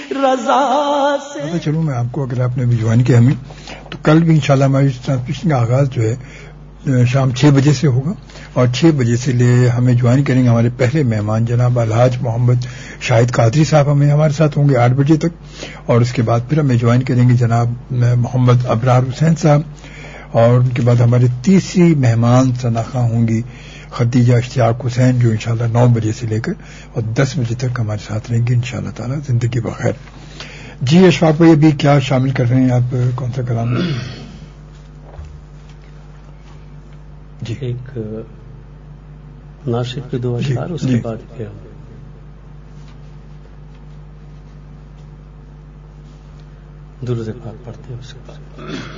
रजा से। पता चलूं मैं आपको, अगर आपने भी ज्वाइन किया हमें, तो कल भी इंशाल्लाह हमारी ट्रांसमिशन का आगाज जो है शाम 6 बजे से होगा और 6 बजे से ले हमें ज्वाइन करेंगे हमारे पहले मेहमान जनाब अलहाज मोहम्मद शाहिद कादरी साहब, हमें हमारे साथ होंगे 8 बजे तक। और उसके बाद फिर हमें ज्वाइन करेंगे जनाब मोहम्मद अबरार हुसैन साहब, और उनके बाद हमारे तीसरी मेहमान सनाखा होंगी खदीजा इश्तियाक हुसैन, जो इंशाल्लाह 9 बजे से लेकर और 10 बजे तक हमारे साथ रहेंगे इंशाल्लाह ताला, जिंदगी बखैर। जी अशफाक भाई, अभी क्या शामिल कर रहे हैं आप, कौन सा कलाम? जी एक नाशिद के 2 अशआर, उसके बाद क्या दुरूद पाक पढ़ते हैं उसके बाद।